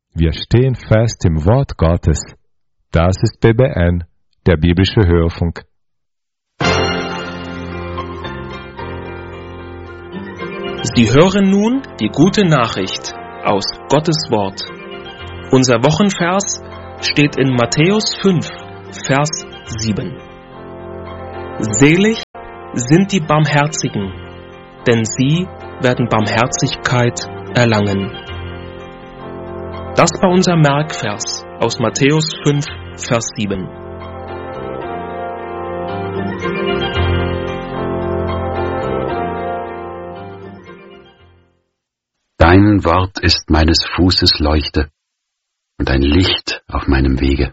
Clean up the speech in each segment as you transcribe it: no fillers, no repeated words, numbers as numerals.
Wir stehen fest im Wort Gottes. Das ist BBN, der biblische Hörfunk. Sie hören nun die gute Nachricht aus Gottes Wort. Unser Wochenvers steht in Matthäus 5, Vers 7. Selig sind die Barmherzigen, denn sie werden Barmherzigkeit erlangen. Das war unser Merkvers aus Matthäus 5, Vers 7. Dein Wort ist meines Fußes Leuchte und ein Licht auf meinem Wege.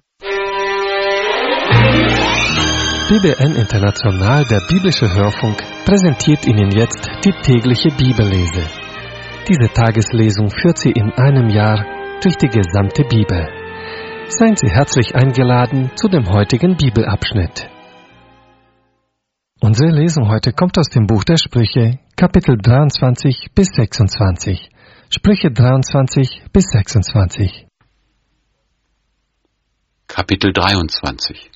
BBN International, der biblische Hörfunk, präsentiert Ihnen jetzt die tägliche Bibellese. Diese Tageslesung führt Sie in einem Jahr durch die gesamte Bibel. Seien Sie herzlich eingeladen zu dem heutigen Bibelabschnitt. Unsere Lesung heute kommt aus dem Buch der Sprüche, Kapitel 23 bis 26. Sprüche 23 bis 26. Kapitel 23.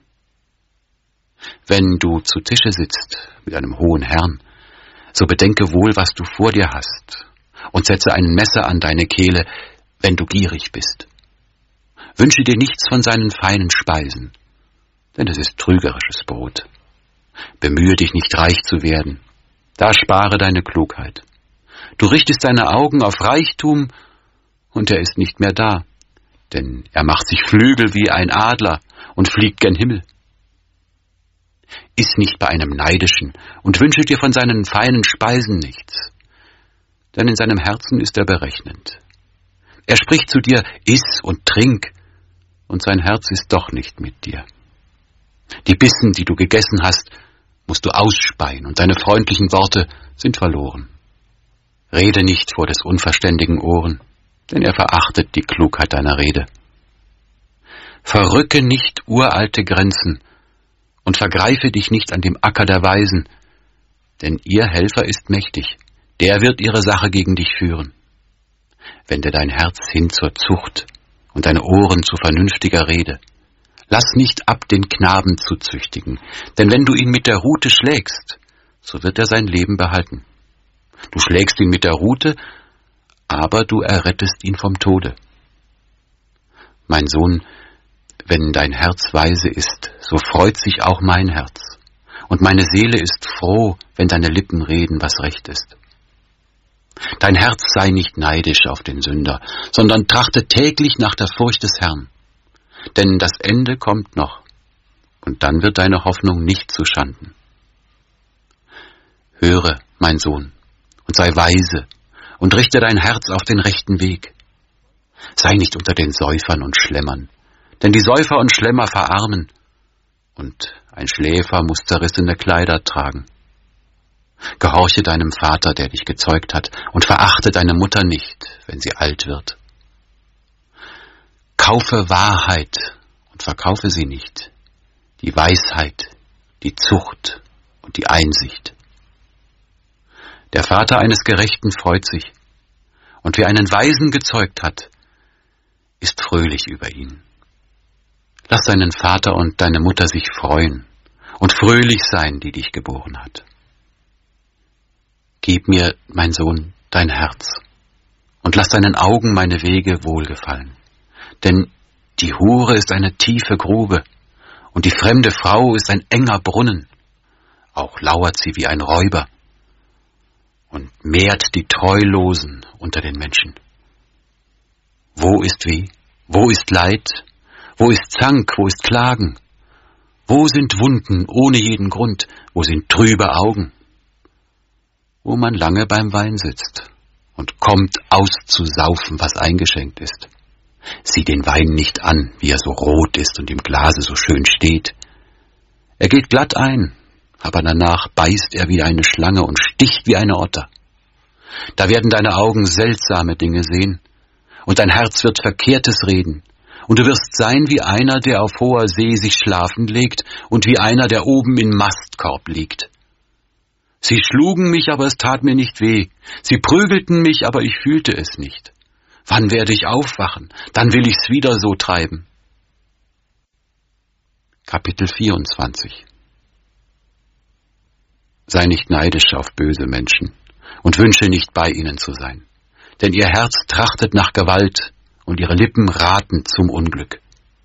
Wenn du zu Tische sitzt mit einem hohen Herrn, so bedenke wohl, was du vor dir hast, und setze ein Messer an deine Kehle, wenn du gierig bist. Wünsche dir nichts von seinen feinen Speisen, denn es ist trügerisches Brot. Bemühe dich nicht reich zu werden, da spare deine Klugheit. Du richtest deine Augen auf Reichtum, und er ist nicht mehr da, denn er macht sich Flügel wie ein Adler und fliegt gen Himmel. Iss nicht bei einem Neidischen und wünsche dir von seinen feinen Speisen nichts, denn in seinem Herzen ist er berechnend. Er spricht zu dir, iss und trink, und sein Herz ist doch nicht mit dir. Die Bissen, die du gegessen hast, musst du ausspeien, und deine freundlichen Worte sind verloren. Rede nicht vor des unverständigen Ohren, denn er verachtet die Klugheit deiner Rede. Verrücke nicht uralte Grenzen und vergreife dich nicht an dem Acker der Weisen, denn ihr Helfer ist mächtig, der wird ihre Sache gegen dich führen. Wende dein Herz hin zur Zucht und deine Ohren zu vernünftiger Rede. Lass nicht ab, den Knaben zu züchtigen, denn wenn du ihn mit der Rute schlägst, so wird er sein Leben behalten. Du schlägst ihn mit der Rute, aber du errettest ihn vom Tode. Mein Sohn, wenn dein Herz weise ist, so freut sich auch mein Herz, und meine Seele ist froh, wenn deine Lippen reden, was recht ist. Dein Herz sei nicht neidisch auf den Sünder, sondern trachte täglich nach der Furcht des Herrn. Denn das Ende kommt noch, und dann wird deine Hoffnung nicht zuschanden. Höre, mein Sohn, und sei weise, und richte dein Herz auf den rechten Weg. Sei nicht unter den Säufern und Schlemmern, denn die Säufer und Schlemmer verarmen, und ein Schläfer muss zerrissene Kleider tragen. Gehorche deinem Vater, der dich gezeugt hat, und verachte deine Mutter nicht, wenn sie alt wird. Kaufe Wahrheit und verkaufe sie nicht, die Weisheit, die Zucht und die Einsicht. Der Vater eines Gerechten freut sich, und wer einen Weisen gezeugt hat, ist fröhlich über ihn. Lass deinen Vater und deine Mutter sich freuen und fröhlich sein, die dich geboren hat. Gib mir, mein Sohn, dein Herz, und lass deinen Augen meine Wege wohlgefallen. Denn die Hure ist eine tiefe Grube, und die fremde Frau ist ein enger Brunnen. Auch lauert sie wie ein Räuber und mehrt die Treulosen unter den Menschen. Wo ist Weh? Wo ist Leid? Wo ist Zank? Wo ist Klagen? Wo sind Wunden ohne jeden Grund? Wo sind trübe Augen? Wo man lange beim Wein sitzt und kommt auszusaufen, was eingeschenkt ist. Sieh den Wein nicht an, wie er so rot ist und im Glase so schön steht. Er geht glatt ein, aber danach beißt er wie eine Schlange und sticht wie eine Otter. Da werden deine Augen seltsame Dinge sehen, und dein Herz wird Verkehrtes reden, und du wirst sein wie einer, der auf hoher See sich schlafen legt, und wie einer, der oben in Mastkorb liegt. Sie schlugen mich, aber es tat mir nicht weh. Sie prügelten mich, aber ich fühlte es nicht. Wann werde ich aufwachen? Dann will ich's wieder so treiben. Kapitel 24. Sei nicht neidisch auf böse Menschen und wünsche nicht bei ihnen zu sein, denn ihr Herz trachtet nach Gewalt und ihre Lippen raten zum Unglück.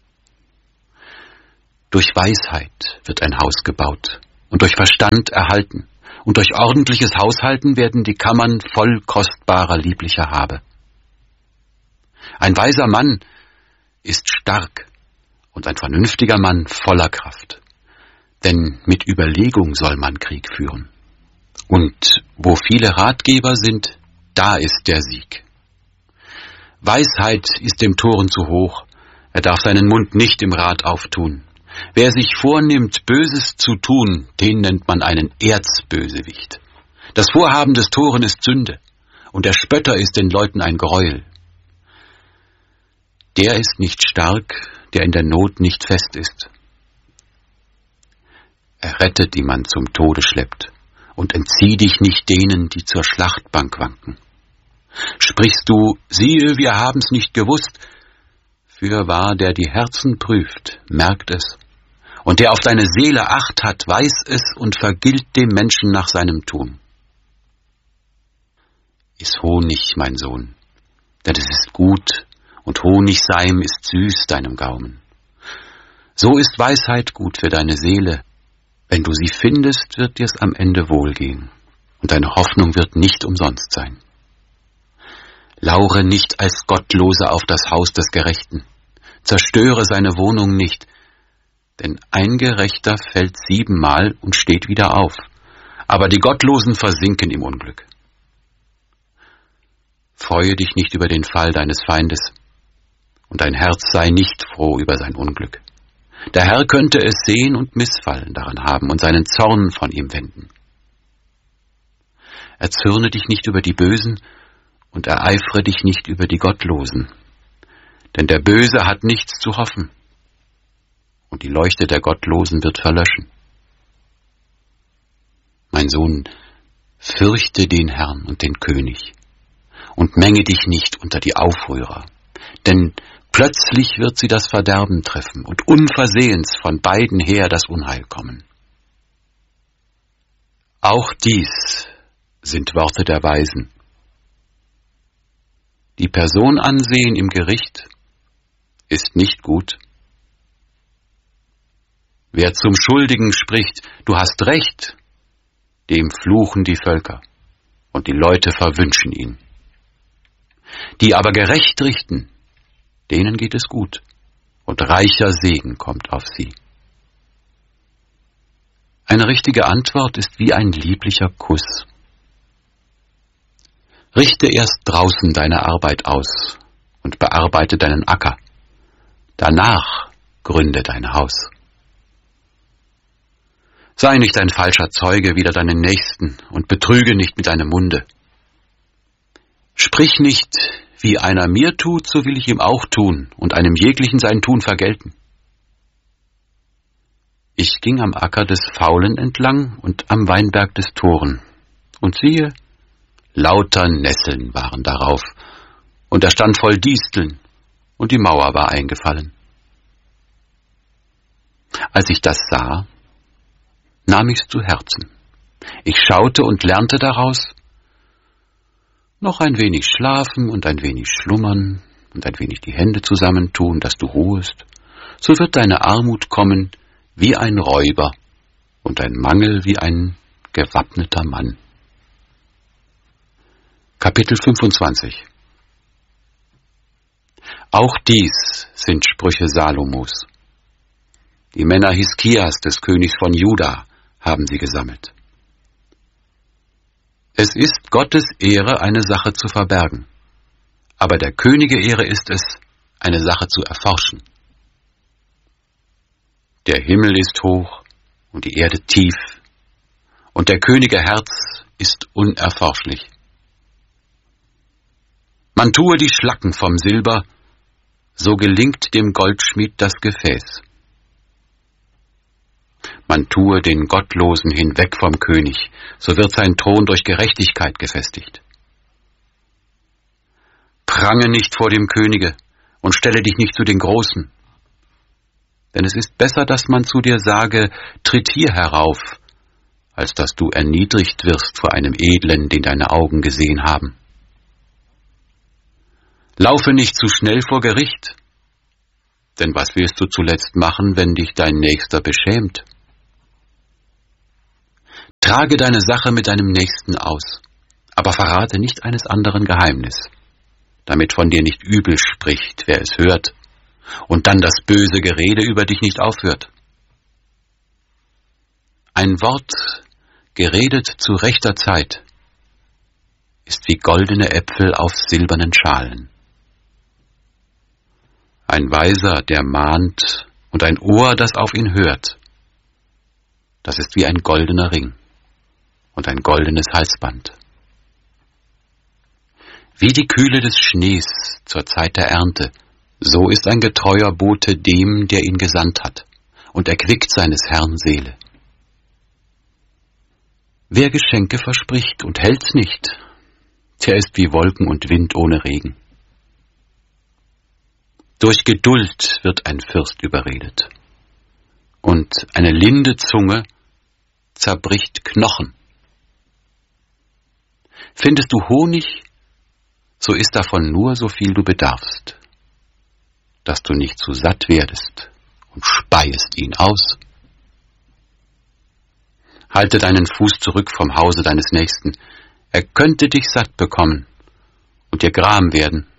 Durch Weisheit wird ein Haus gebaut und durch Verstand erhalten, und durch ordentliches Haushalten werden die Kammern voll kostbarer, lieblicher Habe. Ein weiser Mann ist stark und ein vernünftiger Mann voller Kraft, denn mit Überlegung soll man Krieg führen. Und wo viele Ratgeber sind, da ist der Sieg. Weisheit ist dem Toren zu hoch, er darf seinen Mund nicht im Rat auftun. Wer sich vornimmt, Böses zu tun, den nennt man einen Erzbösewicht. Das Vorhaben des Toren ist Sünde, und der Spötter ist den Leuten ein Greuel. Der ist nicht stark, der in der Not nicht fest ist. Errette, die man zum Tode schleppt, und entzieh dich nicht denen, die zur Schlachtbank wanken. Sprichst du, siehe, wir haben's nicht gewusst, fürwahr, der die Herzen prüft, merkt es, und der auf deine Seele Acht hat, weiß es und vergilt dem Menschen nach seinem Tun. Iss Honig, mein Sohn, denn es ist gut, und Honigseim ist süß deinem Gaumen. So ist Weisheit gut für deine Seele. Wenn du sie findest, wird dir's am Ende wohlgehen, und deine Hoffnung wird nicht umsonst sein. Laure nicht als Gottlose auf das Haus des Gerechten, zerstöre seine Wohnung nicht, denn ein Gerechter fällt 7-mal und steht wieder auf, aber die Gottlosen versinken im Unglück. Freue dich nicht über den Fall deines Feindes, und dein Herz sei nicht froh über sein Unglück. Der Herr könnte es sehen und Missfallen daran haben und seinen Zorn von ihm wenden. Erzürne dich nicht über die Bösen und ereifere dich nicht über die Gottlosen, denn der Böse hat nichts zu hoffen, und die Leuchte der Gottlosen wird verlöschen. Mein Sohn, fürchte den Herrn und den König, und menge dich nicht unter die Aufrührer, denn plötzlich wird sie das Verderben treffen und unversehens von beiden her das Unheil kommen. Auch dies sind Worte der Weisen. Die Person ansehen im Gericht ist nicht gut. Wer zum Schuldigen spricht, du hast Recht, dem fluchen die Völker, und die Leute verwünschen ihn. Die aber gerecht richten, denen geht es gut, und reicher Segen kommt auf sie. Eine richtige Antwort ist wie ein lieblicher Kuss. Richte erst draußen deine Arbeit aus und bearbeite deinen Acker. Danach gründe dein Haus. Sei nicht ein falscher Zeuge wider deinen Nächsten und betrüge nicht mit deinem Munde. Sprich nicht, wie einer mir tut, so will ich ihm auch tun und einem jeglichen sein Tun vergelten. Ich ging am Acker des Faulen entlang und am Weinberg des Toren, und siehe, lauter Nesseln waren darauf, und er stand voll Disteln, und die Mauer war eingefallen. Als ich das sah, nahm ich's zu Herzen. Ich schaute und lernte daraus, noch ein wenig schlafen und ein wenig schlummern und ein wenig die Hände zusammentun, dass du ruhest, so wird deine Armut kommen wie ein Räuber und dein Mangel wie ein gewappneter Mann. Kapitel 25. Auch dies sind Sprüche Salomos. Die Männer Hiskias, des Königs von Juda, haben sie gesammelt. Es ist Gottes Ehre, eine Sache zu verbergen, aber der Könige Ehre ist es, eine Sache zu erforschen. Der Himmel ist hoch und die Erde tief, und der Könige Herz ist unerforschlich. Man tue die Schlacken vom Silber, so gelingt dem Goldschmied das Gefäß. Man tue den Gottlosen hinweg vom König, so wird sein Thron durch Gerechtigkeit gefestigt. Prange nicht vor dem Könige und stelle dich nicht zu den Großen. Denn es ist besser, dass man zu dir sage, tritt hier herauf, als dass du erniedrigt wirst vor einem Edlen, den deine Augen gesehen haben. Laufe nicht zu schnell vor Gericht, denn was wirst du zuletzt machen, wenn dich dein Nächster beschämt? Trage deine Sache mit deinem Nächsten aus, aber verrate nicht eines anderen Geheimnis, damit von dir nicht übel spricht, wer es hört, und dann das böse Gerede über dich nicht aufhört. Ein Wort, geredet zu rechter Zeit, ist wie goldene Äpfel auf silbernen Schalen. Ein Weiser, der mahnt, und ein Ohr, das auf ihn hört, das ist wie ein goldener Ring und ein goldenes Halsband. Wie die Kühle des Schnees zur Zeit der Ernte, so ist ein getreuer Bote dem, der ihn gesandt hat, und erquickt seines Herrn Seele. Wer Geschenke verspricht und hält's nicht, der ist wie Wolken und Wind ohne Regen. Durch Geduld wird ein Fürst überredet, und eine linde Zunge zerbricht Knochen. Findest du Honig, so ist davon nur so viel du bedarfst, dass du nicht zu satt werdest und speiest ihn aus. Halte deinen Fuß zurück vom Hause deines Nächsten, er könnte dich satt bekommen und dir Gram werden.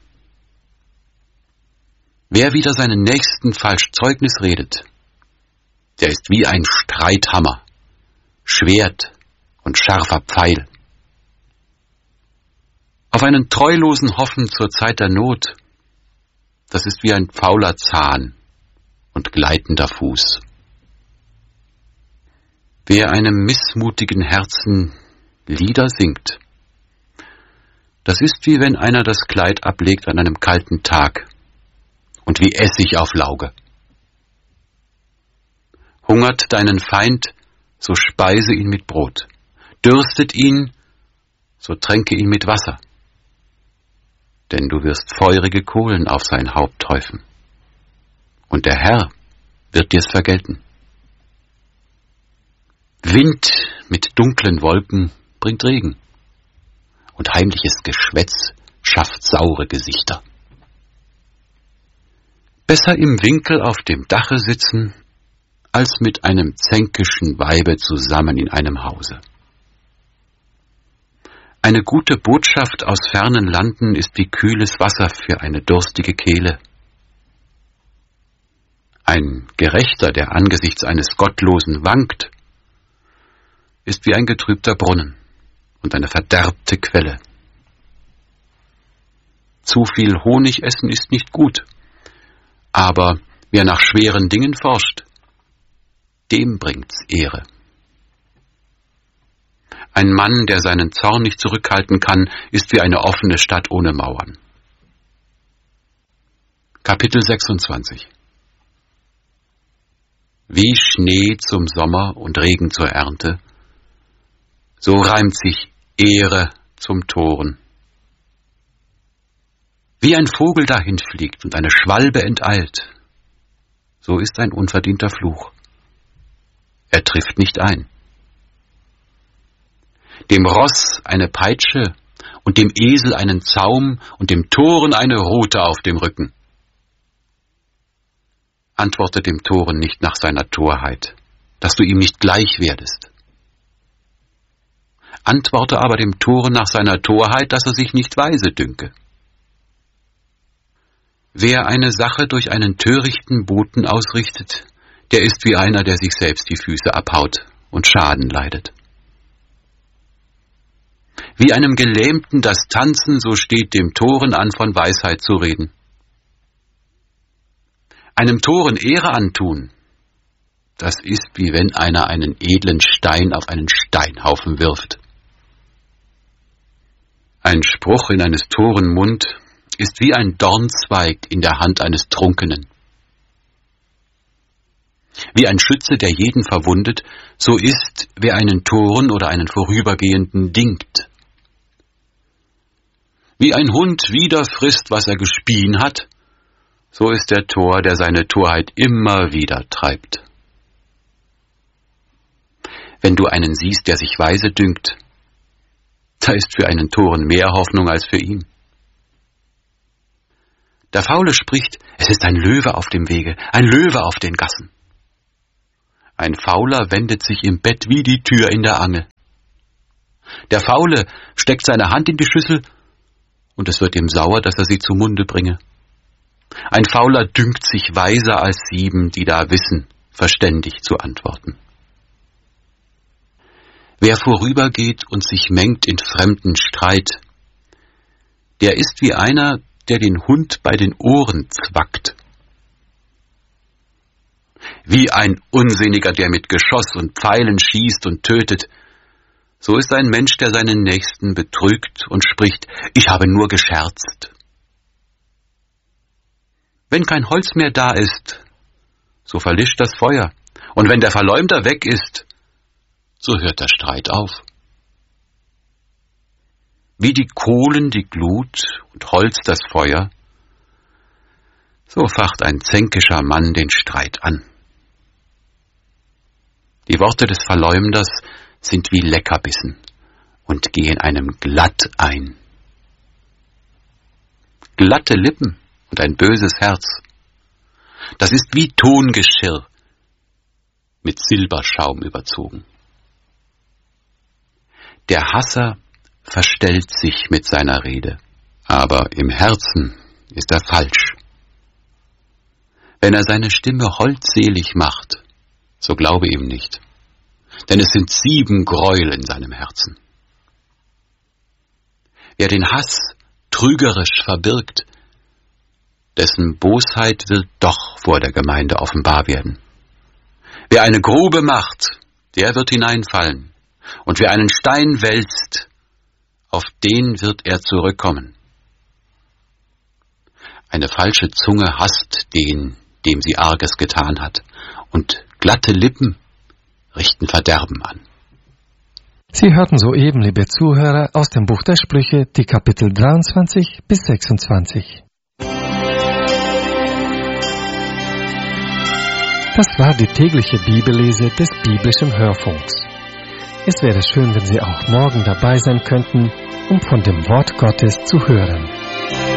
Wer wider seinen Nächsten falsch Zeugnis redet, der ist wie ein Streithammer, Schwert und scharfer Pfeil. Auf einen Treulosen hoffen zur Zeit der Not, das ist wie ein fauler Zahn und gleitender Fuß. Wer einem missmutigen Herzen Lieder singt, das ist wie wenn einer das Kleid ablegt an einem kalten Tag und wie Essig auf Lauge. Hungert deinen Feind, so speise ihn mit Brot. Dürstet ihn, so tränke ihn mit Wasser. Denn du wirst feurige Kohlen auf sein Haupt häufen. Und der Herr wird dir's vergelten. Wind mit dunklen Wolken bringt Regen. Und heimliches Geschwätz schafft saure Gesichter. Besser im Winkel auf dem Dache sitzen, als mit einem zänkischen Weibe zusammen in einem Hause. Eine gute Botschaft aus fernen Landen ist wie kühles Wasser für eine durstige Kehle. Ein Gerechter, der angesichts eines Gottlosen wankt, ist wie ein getrübter Brunnen und eine verderbte Quelle. Zu viel Honig essen ist nicht gut, aber wer nach schweren Dingen forscht, dem bringt's Ehre. Ein Mann, der seinen Zorn nicht zurückhalten kann, ist wie eine offene Stadt ohne Mauern. Kapitel 26. Wie Schnee zum Sommer und Regen zur Ernte, so reimt sich Ehre zum Toren. Wie ein Vogel dahinfliegt und eine Schwalbe enteilt, so ist ein unverdienter Fluch. Er trifft nicht ein. Dem Ross eine Peitsche und dem Esel einen Zaum und dem Toren eine Rute auf dem Rücken. Antworte dem Toren nicht nach seiner Torheit, dass du ihm nicht gleich werdest. Antworte aber dem Toren nach seiner Torheit, dass er sich nicht weise dünke. Wer eine Sache durch einen törichten Boten ausrichtet, der ist wie einer, der sich selbst die Füße abhaut und Schaden leidet. Wie einem Gelähmten das Tanzen, so steht dem Toren an, von Weisheit zu reden. Einem Toren Ehre antun, das ist wie wenn einer einen edlen Stein auf einen Steinhaufen wirft. Ein Spruch in eines Toren Mund ist wie ein Dornzweig in der Hand eines Trunkenen. Wie ein Schütze, der jeden verwundet, so ist, wer einen Toren oder einen Vorübergehenden dingt. Wie ein Hund wieder frisst, was er gespien hat, so ist der Tor, der seine Torheit immer wieder treibt. Wenn du einen siehst, der sich weise dünkt, da ist für einen Toren mehr Hoffnung als für ihn. Der Faule spricht, es ist ein Löwe auf dem Wege, ein Löwe auf den Gassen. Ein Fauler wendet sich im Bett wie die Tür in der Angel. Der Faule steckt seine Hand in die Schüssel, und es wird ihm sauer, dass er sie zu Munde bringe. Ein Fauler dünkt sich weiser als 7, die da wissen, verständig zu antworten. Wer vorübergeht und sich mengt in fremden Streit, der ist wie einer, der den Hund bei den Ohren zwackt. Wie ein Unsinniger, der mit Geschoss und Pfeilen schießt und tötet, so ist ein Mensch, der seinen Nächsten betrügt und spricht, ich habe nur gescherzt. Wenn kein Holz mehr da ist, so verlischt das Feuer, und wenn der Verleumder weg ist, so hört der Streit auf. Wie die Kohlen die Glut und Holz das Feuer, so facht ein zänkischer Mann den Streit an. Die Worte des Verleumders sind wie Leckerbissen und gehen einem glatt ein. Glatte Lippen und ein böses Herz, das ist wie Tongeschirr mit Silberschaum überzogen. Der Hasser verstellt sich mit seiner Rede, aber im Herzen ist er falsch. Wenn er seine Stimme holdselig macht, so glaube ihm nicht, denn es sind 7 Gräuel in seinem Herzen. Wer den Hass trügerisch verbirgt, dessen Bosheit wird doch vor der Gemeinde offenbar werden. Wer eine Grube macht, der wird hineinfallen, und wer einen Stein wälzt, auf den wird er zurückkommen. Eine falsche Zunge hasst den, dem sie Arges getan hat, und glatte Lippen richten Verderben an. Sie hörten soeben, liebe Zuhörer, aus dem Buch der Sprüche, die Kapitel 23 bis 26. Das war die tägliche Bibellese des biblischen Hörfunks. Es wäre schön, wenn Sie auch morgen dabei sein könnten, um von dem Wort Gottes zu hören.